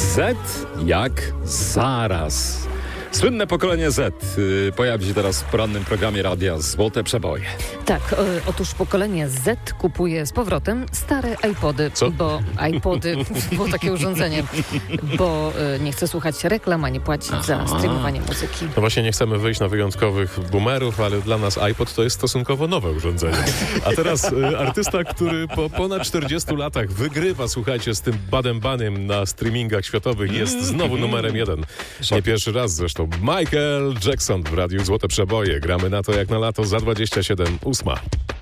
Z jak zaraz. Słynne pokolenie Z pojawi się teraz w porannym programie radia Złote Przeboje. Tak, otóż pokolenie Z kupuje z powrotem stare iPody. Co? Bo iPody było takie urządzenie, bo nie chce słuchać reklam, ani płacić za streamowanie muzyki. No właśnie nie chcemy wyjść na wyjątkowych boomerów, ale dla nas iPod to jest stosunkowo nowe urządzenie. A teraz artysta, który po ponad 40 latach wygrywa, słuchajcie, z tym badem-banem na streamingach światowych, jest znowu numerem 1. Nie pierwszy raz zresztą. Michael Jackson w Radiu Złote Przeboje. Gramy na to jak na lato za 27:08.